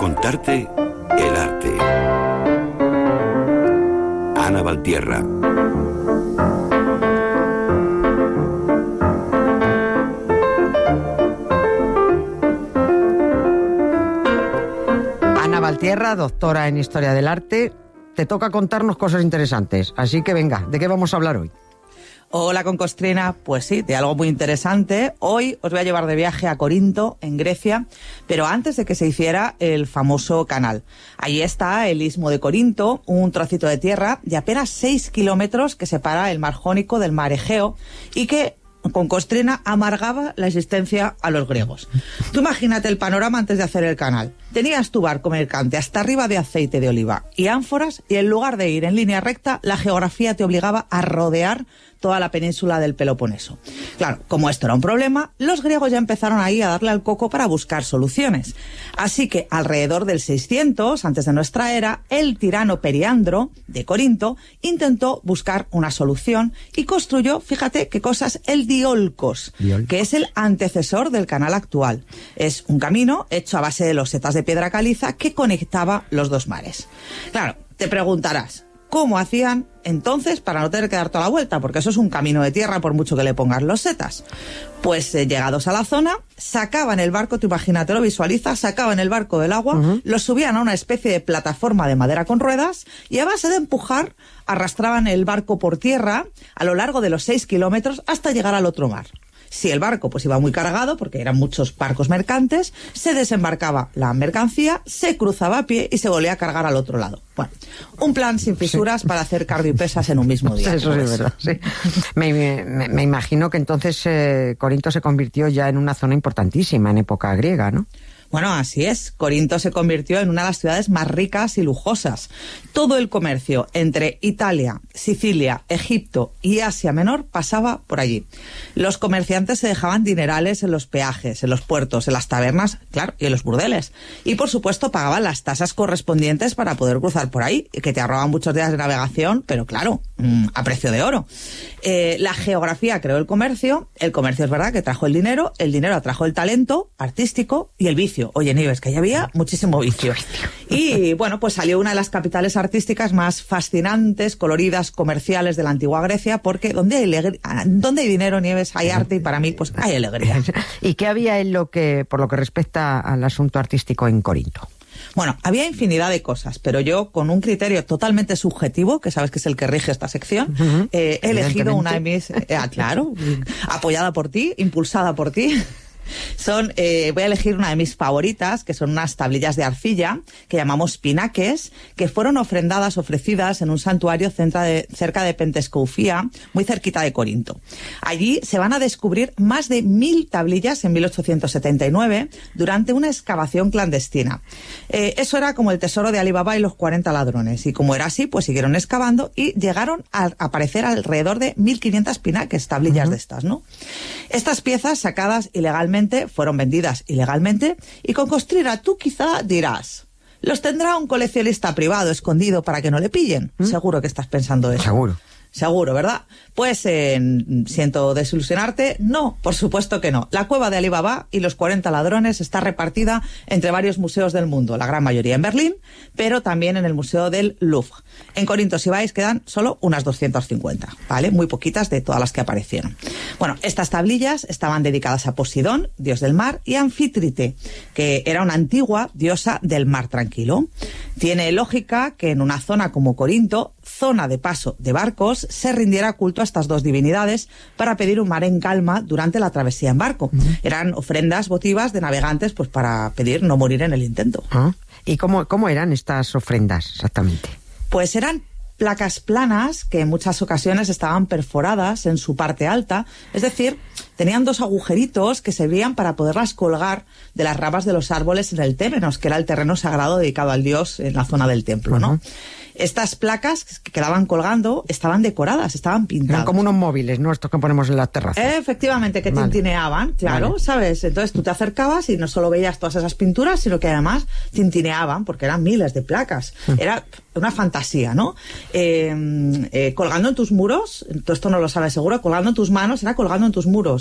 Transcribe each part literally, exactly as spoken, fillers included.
contarte el arte. Ana Valtierra. Ana Valtierra, doctora en Historia del Arte, te toca contarnos cosas interesantes. Así que venga, ¿de qué vamos a hablar hoy? Hola, Concostrina. Pues sí, de algo muy interesante. Hoy os voy a llevar de viaje a Corinto, en Grecia, pero antes de que se hiciera el famoso canal. Allí está el Istmo de Corinto, un trocito de tierra de apenas seis kilómetros que separa el mar Jónico del mar Egeo y que, con Concostrina, amargaba la existencia a los griegos. Tú imagínate el panorama antes de hacer el canal. Tenías tu barco mercante hasta arriba de aceite de oliva y ánforas, y en lugar de ir en línea recta, la geografía te obligaba a rodear toda la península del Peloponeso. Claro, como esto era un problema, los griegos ya empezaron ahí a darle al coco para buscar soluciones. Así que alrededor del seiscientos, antes de nuestra era, el tirano Periandro, de Corinto, intentó buscar una solución y construyó, fíjate qué cosas, el Diolkos, Diolkos, que es el antecesor del canal actual. Es un camino hecho a base de losetas de piedra caliza que conectaba los dos mares. Claro, te preguntarás, ¿cómo hacían entonces para no tener que dar toda la vuelta? Porque eso es un camino de tierra por mucho que le pongan losetas. Pues eh, llegados a la zona, sacaban el barco, tú imagínate, lo visualizas, sacaban el barco del agua, uh-huh. lo subían a una especie de plataforma de madera con ruedas y a base de empujar arrastraban el barco por tierra a lo largo de los seis kilómetros hasta llegar al otro mar. Si el barco pues iba muy cargado, porque eran muchos barcos mercantes, se desembarcaba la mercancía, se cruzaba a pie y se volvía a cargar al otro lado. Bueno, un plan sin fisuras sí. para hacer cardio y pesas en un mismo día. Eso pues. es verdad, sí. Me, me, me imagino que entonces eh, Corinto se convirtió ya en una zona importantísima en época griega, ¿no? Bueno, así es. Corinto se convirtió en una de las ciudades más ricas y lujosas. Todo el comercio entre Italia, Sicilia, Egipto y Asia Menor pasaba por allí. Los comerciantes se dejaban dinerales en los peajes, en los puertos, en las tabernas, claro, y en los burdeles. Y, por supuesto, pagaban las tasas correspondientes para poder cruzar por ahí, que te ahorraban muchos días de navegación, pero claro, mmm, a precio de oro. Eh, la geografía creó el comercio, el comercio es verdad que trajo el dinero, el dinero atrajo el talento artístico y el vicio. Oye, Nieves, que ya había muchísimo vicio. Y, bueno, pues salió una de las capitales artísticas más fascinantes, coloridas, comerciales de la antigua Grecia, porque donde hay, alegría, donde hay dinero, Nieves, hay arte y para mí, pues hay alegría. ¿Y qué había en lo que, por lo que respecta al asunto artístico en Corinto? Bueno, había infinidad de cosas, pero yo, con un criterio totalmente subjetivo, que sabes que es el que rige esta sección, uh-huh. eh, he elegido una de mis... Eh, ah, claro, apoyada por ti, impulsada por ti... Son, eh, voy a elegir una de mis favoritas, que son unas tablillas de arcilla, que llamamos pinaques, que fueron ofrendadas, ofrecidas en un santuario cerca de, cerca de Pentescoufía, muy cerquita de Corinto. Allí se van a descubrir más de mil tablillas en mil ochocientos setenta y nueve durante una excavación clandestina. Eh, eso era como el tesoro de Alibaba y los cuarenta ladrones, y como era así, pues siguieron excavando y llegaron a aparecer alrededor de mil quinientas pinaques, tablillas uh-huh. de estas, ¿no? Estas piezas, sacadas ilegalmente, fueron vendidas ilegalmente, y con Concostrina tú quizá dirás, ¿los tendrá un coleccionista privado escondido para que no le pillen? ¿Mm? Seguro que estás pensando eso. Seguro. Seguro, ¿verdad? Pues eh, siento desilusionarte. No, por supuesto que no. La cueva de Alibaba y los cuarenta ladrones está repartida entre varios museos del mundo, la gran mayoría en Berlín, pero también en el Museo del Louvre. En Corinto, si vais, quedan solo unas doscientas cincuenta, ¿vale? Muy poquitas de todas las que aparecieron. Bueno, estas tablillas estaban dedicadas a Poseidón, dios del mar, y a Anfítrite, que era una antigua diosa del mar tranquilo. Tiene lógica que en una zona como Corinto, zona de paso de barcos, se rindiera culto a estas dos divinidades para pedir un mar en calma durante la travesía en barco. Uh-huh. Eran ofrendas votivas de navegantes, pues para pedir no morir en el intento. Uh-huh. ¿Y cómo, cómo eran estas ofrendas exactamente? Pues eran placas planas que en muchas ocasiones estaban perforadas en su parte alta, es decir, tenían dos agujeritos que servían para poderlas colgar de las ramas de los árboles en el Témenos, que era el terreno sagrado dedicado al dios en la zona del templo, ¿no? Uh-huh. Estas placas que quedaban colgando estaban decoradas, estaban pintadas. Eran como unos móviles, ¿no? Estos que ponemos en las terrazas. Efectivamente, que vale. tintineaban, claro, vale. ¿sabes? Entonces tú te acercabas y no solo veías todas esas pinturas, sino que además tintineaban, porque eran miles de placas. Uh-huh. Era una fantasía, ¿no? Eh, eh, colgando en tus muros, tú esto no lo sabes seguro, colgando en tus manos, era colgando en tus muros.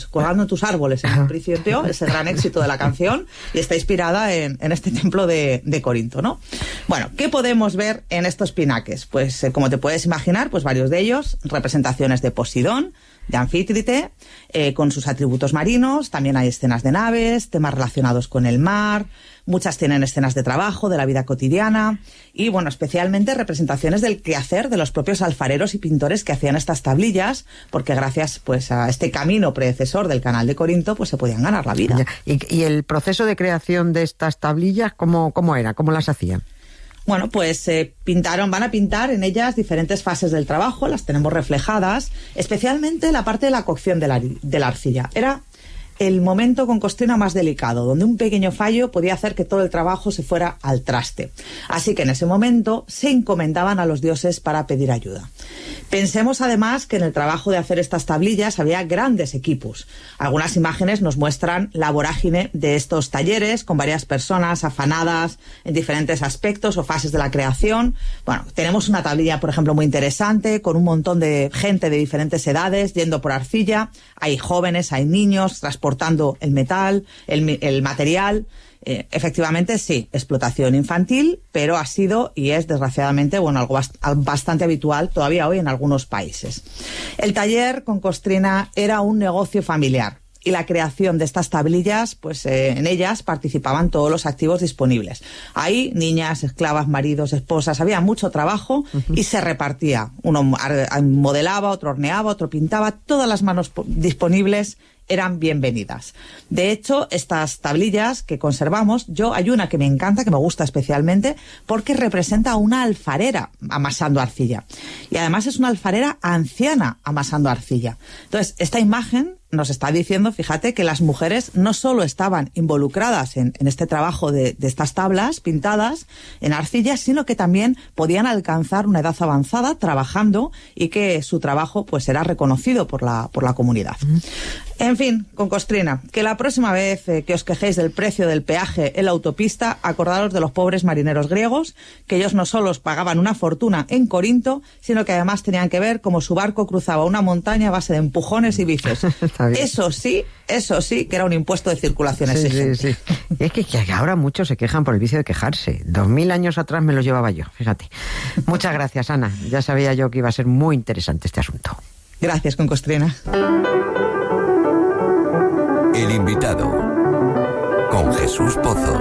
pues colgando en tus árboles en un principio, ese gran éxito de la canción, y está inspirada en, en este templo de, de Corinto, ¿no? Bueno, ¿qué podemos ver en estos pinaques? Pues, eh, como te puedes imaginar, pues varios de ellos, representaciones de Posidón, de Anfítrite, eh, con sus atributos marinos. También hay escenas de naves, temas relacionados con el mar, muchas tienen escenas de trabajo, de la vida cotidiana, y bueno, especialmente representaciones del quehacer de los propios alfareros y pintores que hacían estas tablillas, porque gracias pues a este camino predecesor del Canal de Corinto, pues se podían ganar la vida. ¿Y, y el proceso de creación de estas tablillas, cómo, cómo era? ¿Cómo las hacían? Bueno, pues eh, pintaron, van a pintar en ellas diferentes fases del trabajo, las tenemos reflejadas, especialmente la parte de la cocción de la, de la arcilla. Era el momento con Costrena más delicado, donde un pequeño fallo podía hacer que todo el trabajo se fuera al traste. Así que en ese momento se encomendaban a los dioses para pedir ayuda. Pensemos además que en el trabajo de hacer estas tablillas había grandes equipos. Algunas imágenes nos muestran la vorágine de estos talleres con varias personas afanadas en diferentes aspectos o fases de la creación. Bueno, tenemos una tablilla, por ejemplo, muy interesante con un montón de gente de diferentes edades yendo por arcilla. Hay jóvenes, hay niños transportando el metal, el, el material. Eh, efectivamente, sí, explotación infantil, pero ha sido y es, desgraciadamente, bueno, algo bast- bastante habitual todavía hoy en algunos países. El taller con Costrena era un negocio familiar, y la creación de estas tablillas, pues eh, en ellas participaban todos los activos disponibles. Ahí, niñas, esclavas, maridos, esposas, había mucho trabajo uh-huh. y se repartía. Uno modelaba, otro horneaba, otro pintaba, todas las manos disponibles eran bienvenidas. De hecho, estas tablillas que conservamos, yo hay una que me encanta, que me gusta especialmente, porque representa a una alfarera amasando arcilla. Y además es una alfarera anciana amasando arcilla. Entonces, esta imagen nos está diciendo, fíjate, que las mujeres no solo estaban involucradas en, en este trabajo de, de estas tablas pintadas en arcilla, sino que también podían alcanzar una edad avanzada trabajando y que su trabajo pues era reconocido por la, por la comunidad. Mm. En fin, con Costrena, que la próxima vez eh, que os quejéis del precio del peaje en la autopista, acordaros de los pobres marineros griegos, que ellos no solo os pagaban una fortuna en Corinto, sino que además tenían que ver cómo su barco cruzaba una montaña a base de empujones y bices. Eso sí, eso sí, que era un impuesto de circulación sí, exigente. Sí, sí. Es que, que ahora muchos se quejan por el vicio de quejarse. Dos mil años atrás me lo llevaba yo, fíjate. Muchas gracias, Ana. Ya sabía yo que iba a ser muy interesante este asunto. Gracias, con Costrena. El invitado, con Jesús Pozo.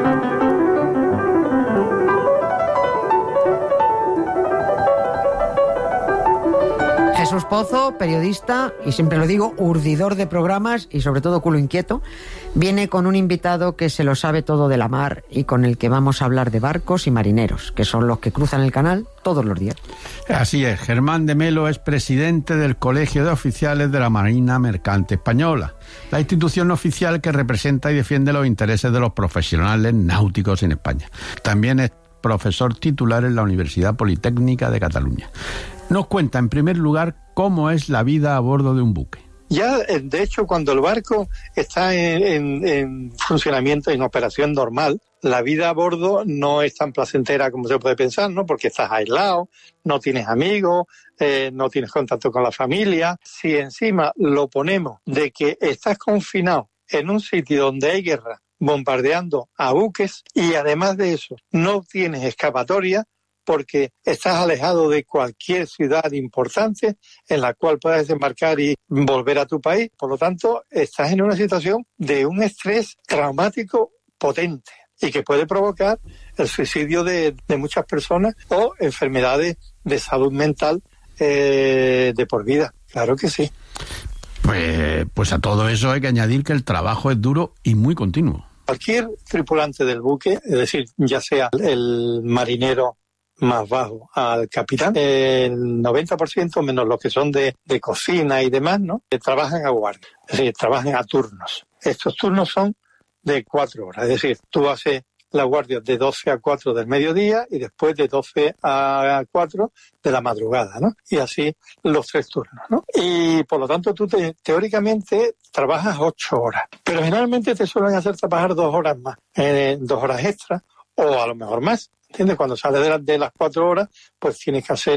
Jesús Pozo, periodista, y siempre lo digo, urdidor de programas y sobre todo culo inquieto, viene con un invitado que se lo sabe todo de la mar y con el que vamos a hablar de barcos y marineros, que son los que cruzan el canal todos los días. Así es, Germán de Melo es presidente del Colegio de Oficiales de la Marina Mercante Española, la institución oficial que representa y defiende los intereses de los profesionales náuticos en España. También es profesor titular en la Universidad Politécnica de Cataluña. Nos cuenta, en primer lugar, cómo es la vida a bordo de un buque. Ya, de hecho, cuando el barco está en, en, en funcionamiento, en operación normal, la vida a bordo no es tan placentera como se puede pensar, ¿no? Porque estás aislado, no tienes amigos, eh, no tienes contacto con la familia. Si encima lo ponemos de que estás confinado en un sitio donde hay guerra, bombardeando a buques, y además de eso no tienes escapatoria, porque estás alejado de cualquier ciudad importante en la cual puedas desembarcar y volver a tu país. Por lo tanto, estás en una situación de un estrés traumático potente y que puede provocar el suicidio de, de muchas personas o enfermedades de salud mental eh, de por vida. Claro que sí. Pues, pues a todo eso hay que añadir que el trabajo es duro y muy continuo. Cualquier tripulante del buque, es decir, ya sea el marinero más bajo al capitán, el noventa por ciento menos los que son de, de cocina y demás, ¿no? Que trabajan a guardia, es decir, trabajan a turnos. Estos turnos son de cuatro horas, es decir, tú haces la guardia de doce a cuatro del mediodía y después de doce a cuatro de la madrugada, ¿no? Y así los tres turnos, ¿no? Y por lo tanto tú te, teóricamente trabajas ocho horas, pero generalmente te suelen hacer trabajar dos horas más, eh, dos horas extras o a lo mejor más. ¿Entiendes? Cuando sales de, la, de las cuatro horas, pues tienes que hacer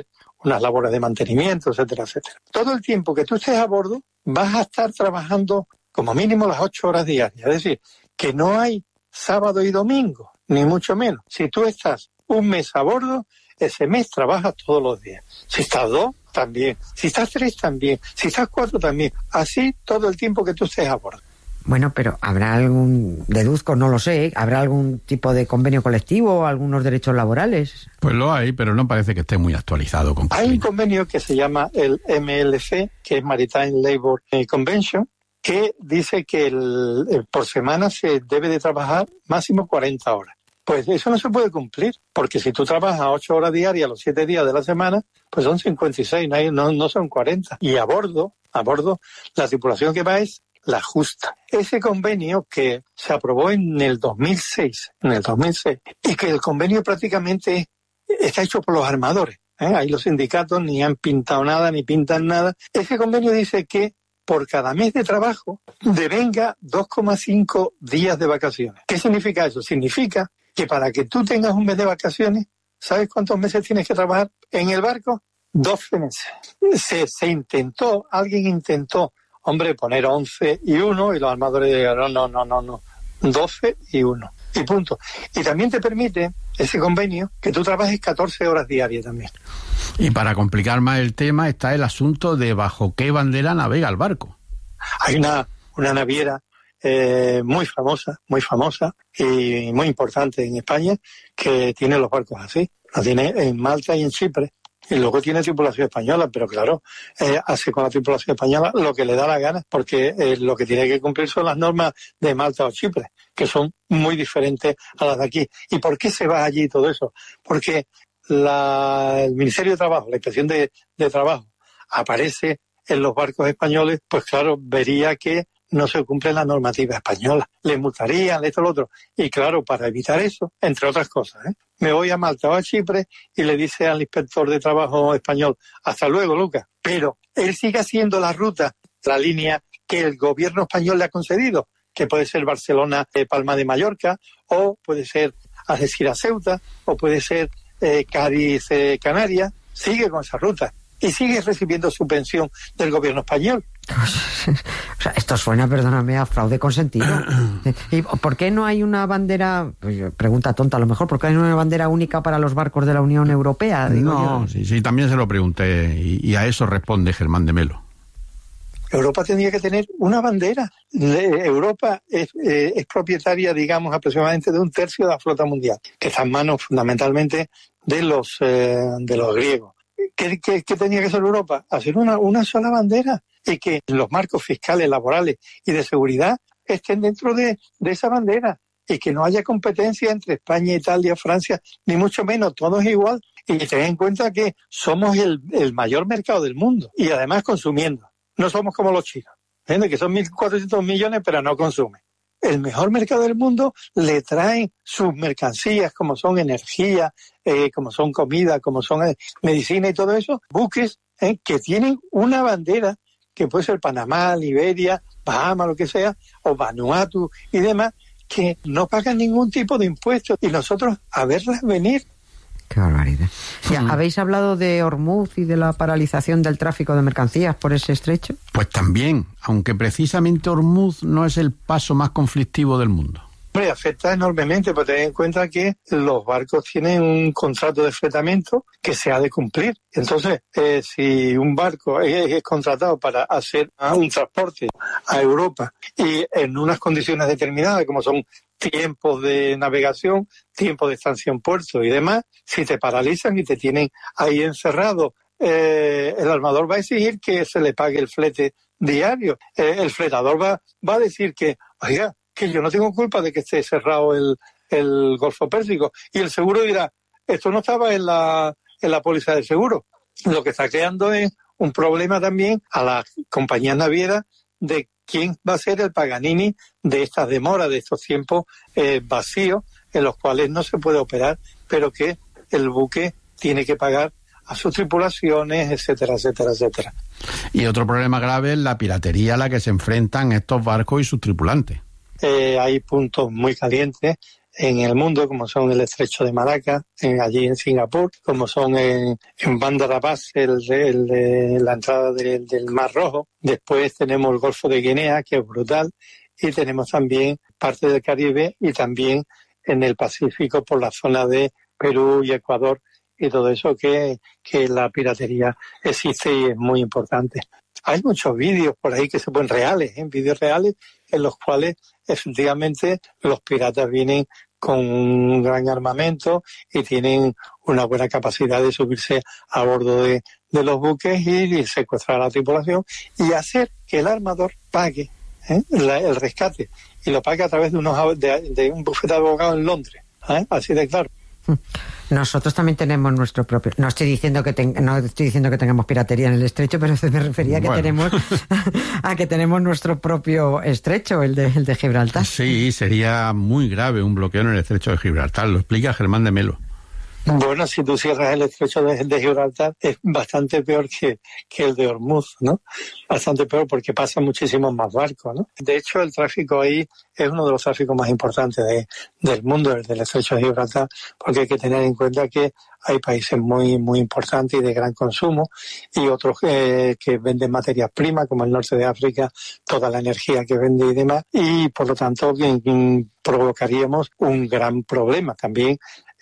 unas labores de mantenimiento, etcétera, etcétera. Todo el tiempo que tú estés a bordo vas a estar trabajando como mínimo las ocho horas diarias. Es decir, que no hay sábado y domingo, ni mucho menos. Si tú estás un mes a bordo, ese mes trabajas todos los días. Si estás dos, también. Si estás tres, también. Si estás cuatro, también. Así todo el tiempo que tú estés a bordo. Bueno, pero ¿habrá algún, deduzco, no lo sé, ¿habrá algún tipo de convenio colectivo o algunos derechos laborales? Pues lo hay, pero no parece que esté muy actualizado. Con hay un convenio que se llama el M L C, que es Maritime Labour Convention, que dice que el, el, por semana se debe de trabajar máximo cuarenta horas. Pues eso no se puede cumplir, porque si tú trabajas ocho horas diarias los siete días de la semana, pues son cincuenta y seis, no, hay, no, no son cuarenta. Y a bordo, a bordo, la tripulación que va es la justa. Ese convenio que se aprobó en el dos mil seis, en el dos mil seis, y que el convenio prácticamente está hecho por los armadores, ¿eh? Ahí los sindicatos ni han pintado nada, ni pintan nada. Ese convenio dice que por cada mes de trabajo devenga dos coma cinco días de vacaciones. ¿Qué significa eso? Significa que para que tú tengas un mes de vacaciones, ¿sabes cuántos meses tienes que trabajar en el barco? doce meses. Se, se intentó, alguien intentó Hombre, poner once y uno, y los armadores dijeron, no, no, no, no, doce y uno, y punto. Y también te permite, ese convenio, que tú trabajes catorce horas diarias también. Y para complicar más el tema está el asunto de bajo qué bandera navega el barco. Hay una, una naviera eh, muy famosa, muy famosa y muy importante en España, que tiene los barcos así. Lo tiene en Malta y en Chipre. Y luego tiene tripulación española, pero claro, eh, hace con la tripulación española lo que le da la gana, porque eh, lo que tiene que cumplir son las normas de Malta o Chipre, que son muy diferentes a las de aquí. ¿Y por qué se va allí todo eso? Porque la, el Ministerio de Trabajo, la Inspección de, de Trabajo, aparece en los barcos españoles, pues claro, vería que no se cumple la normativa española. Les multarían, esto, lo otro. Y claro, para evitar eso, entre otras cosas, ¿eh? me voy a Malta o a Chipre y le dice al inspector de trabajo español, hasta luego, Lucas. Pero él sigue haciendo la ruta, la línea que el gobierno español le ha concedido, que puede ser Barcelona, eh, Palma de Mallorca, o puede ser Algeciras, Ceuta, o puede ser eh, Cádiz, eh, Canarias. Sigue con esa ruta y sigue recibiendo su pensión del gobierno español. O sea, esto suena, perdóname, a fraude consentido. ¿Y por qué no hay una bandera, pues, pregunta tonta a lo mejor, por qué no hay una bandera única para los barcos de la Unión Europea? Digo no, yo. sí, sí, también se lo pregunté y, y a eso responde Germán de Melo. Europa tendría que tener una bandera. Europa es, eh, es propietaria, digamos, aproximadamente de un tercio de la flota mundial, que está en manos fundamentalmente de los, eh, de los griegos. ¿Qué, qué, qué tenía que hacer Europa? Hacer una, una sola bandera y que los marcos fiscales, laborales y de seguridad estén dentro de, de esa bandera y que no haya competencia entre España, Italia, Francia, ni mucho menos, todo es igual. Y ten en cuenta que somos el, el mayor mercado del mundo y además consumiendo. No somos como los chinos, ¿entiendes? Que son mil cuatrocientos millones pero no consumen. El mejor mercado del mundo le traen sus mercancías, como son energía, eh, como son comida, como son eh, medicina y todo eso, buques eh, que tienen una bandera que puede ser Panamá, Liberia, Bahamas, lo que sea, o Vanuatu y demás, que no pagan ningún tipo de impuestos y nosotros a verlas venir. Qué barbaridad. Ya, ¿habéis hablado de Hormuz y de la paralización del tráfico de mercancías por ese estrecho? Pues también, aunque precisamente Hormuz no es el paso más conflictivo del mundo. Hombre, afecta enormemente, porque ten en cuenta que los barcos tienen un contrato de fletamento que se ha de cumplir. Entonces, eh, si un barco es, es contratado para hacer un transporte a Europa y en unas condiciones determinadas, como son tiempos de navegación, tiempos de estancia en puerto y demás, si te paralizan y te tienen ahí encerrado, eh, el armador va a exigir que se le pague el flete diario. Eh, el fletador va, va a decir que, oiga, que yo no tengo culpa de que esté cerrado el, el Golfo Pérsico. Y el seguro dirá, esto no estaba en la, en la póliza de seguro. Lo que está creando es un problema también a las compañías navieras de quién va a ser el Paganini de estas demoras, de estos tiempos eh, vacíos en los cuales no se puede operar, pero que el buque tiene que pagar a sus tripulaciones, etcétera, etcétera, etcétera. Y otro problema grave es la piratería a la que se enfrentan estos barcos y sus tripulantes. Eh, hay puntos muy calientes en el mundo, como son el Estrecho de Malaca, en, allí en Singapur, como son en, en Bandar Abbas, el, el, el, la entrada de, del Mar Rojo. Después tenemos el Golfo de Guinea, que es brutal, y tenemos también parte del Caribe y también en el Pacífico por la zona de Perú y Ecuador y todo eso que, que la piratería existe y es muy importante. Hay muchos vídeos por ahí que se ponen reales, ¿eh? vídeos reales en los cuales efectivamente los piratas vienen con un gran armamento y tienen una buena capacidad de subirse a bordo de, de los buques y, y secuestrar a la tripulación y hacer que el armador pague ¿eh? la, el rescate y lo pague a través de, unos, de, de un bufete de abogados en Londres. ¿eh? Así de claro. Nosotros también tenemos nuestro propio. No estoy diciendo que ten... no estoy diciendo que tengamos piratería en el estrecho, pero me refería a que bueno. tenemos a que tenemos nuestro propio estrecho, el de el de Gibraltar. Sí, sería muy grave un bloqueo en el estrecho de Gibraltar. Lo explica Germán de Melo. Bueno, si tú cierras el estrecho de, de Gibraltar es bastante peor que, que el de Hormuz, ¿no? Bastante peor porque pasan muchísimos más barcos, ¿no? De hecho, el tráfico ahí es uno de los tráficos más importantes de, del mundo, el del estrecho de Gibraltar, porque hay que tener en cuenta que hay países muy muy importantes y de gran consumo y otros eh, que venden materias primas, como el norte de África, toda la energía que vende y demás, y por lo tanto que, que provocaríamos un gran problema también.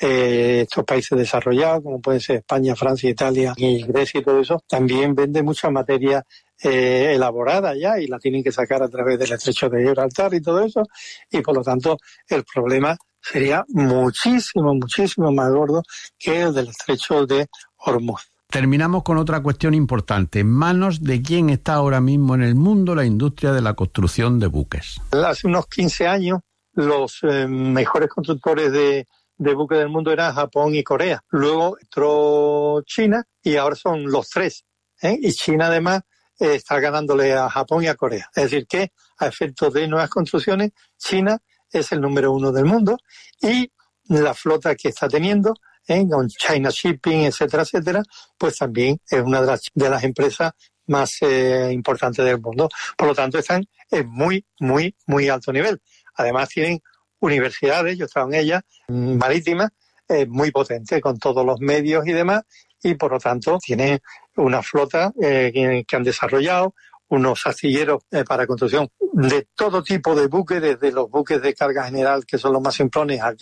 Eh, estos países desarrollados, como pueden ser España, Francia, Italia y Grecia y todo eso, también venden mucha materia eh, elaborada ya y la tienen que sacar a través del estrecho de Gibraltar y todo eso, y por lo tanto el problema sería muchísimo, muchísimo más gordo que el del estrecho de Hormuz. Terminamos con otra cuestión importante. ¿En manos de quién está ahora mismo en el mundo la industria de la construcción de buques? Hace unos quince años los eh, mejores constructores de de buques del mundo eran Japón y Corea. Luego entró China y ahora son los tres. ¿eh? Y China además eh, está ganándole a Japón y a Corea. Es decir que a efectos de nuevas construcciones, China es el número uno del mundo y la flota que está teniendo, ¿eh? con China Shipping, etcétera, etcétera, pues también es una de las, de las empresas más eh, importantes del mundo. Por lo tanto, están en muy, muy, muy alto nivel. Además tienen universidades, yo estaba en ellas, marítimas, eh, muy potente, con todos los medios y demás, y por lo tanto tienen una flota eh, que, que han desarrollado, unos astilleros eh, para construcción de todo tipo de buques, desde los buques de carga general, que son los más simplones, a,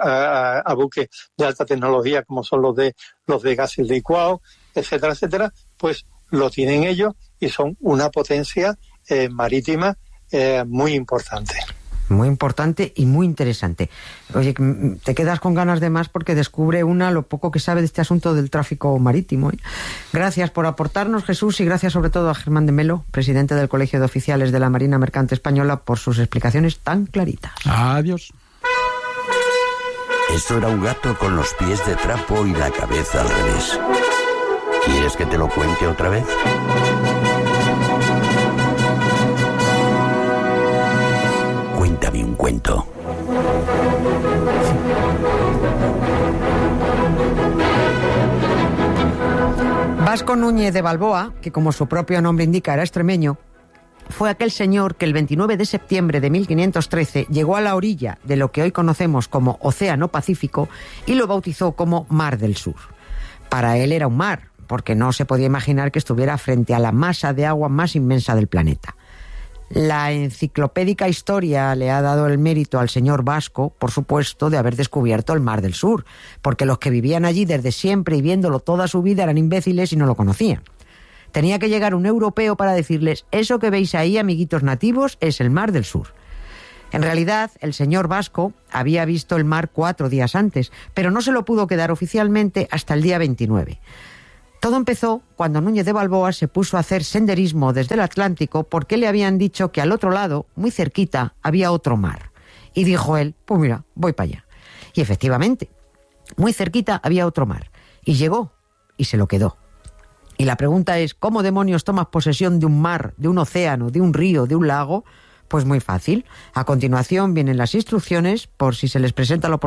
a, a buques de alta tecnología, como son los de los de gases licuados, etcétera, etcétera, pues lo tienen ellos y son una potencia eh, marítima eh, muy importante. Muy importante y muy interesante. Oye, te quedas con ganas de más porque descubre una lo poco que sabe de este asunto del tráfico marítimo. ¿eh? Gracias por aportarnos, Jesús, y gracias sobre todo a Germán de Melo, presidente del Colegio de Oficiales de la Marina Mercante Española, por sus explicaciones tan claritas. Adiós. Eso era un gato con los pies de trapo y la cabeza al revés. ¿Quieres que te lo cuente otra vez? Cuéntame un cuento. Vasco Núñez de Balboa, que como su propio nombre indica era extremeño, fue aquel señor que el veintinueve de septiembre de mil quinientos trece llegó a la orilla de lo que hoy conocemos como Océano Pacífico y lo bautizó como Mar del Sur. Para él era un mar, porque no se podía imaginar que estuviera frente a la masa de agua más inmensa del planeta. La enciclopédica historia le ha dado el mérito al señor Vasco, por supuesto, de haber descubierto el Mar del Sur, porque los que vivían allí desde siempre y viéndolo toda su vida eran imbéciles y no lo conocían. Tenía que llegar un europeo para decirles: eso que veis ahí, amiguitos nativos, es el Mar del Sur. En realidad, el señor Vasco había visto el mar cuatro días antes, pero no se lo pudo quedar oficialmente hasta el día veintinueve. Todo empezó cuando Núñez de Balboa se puso a hacer senderismo desde el Atlántico porque le habían dicho que al otro lado, muy cerquita, había otro mar. Y dijo él: pues mira, voy para allá. Y efectivamente, muy cerquita había otro mar. Y llegó, y se lo quedó. Y la pregunta es: ¿cómo demonios tomas posesión de un mar, de un océano, de un río, de un lago? Pues muy fácil. A continuación vienen las instrucciones por si se les presenta la oportunidad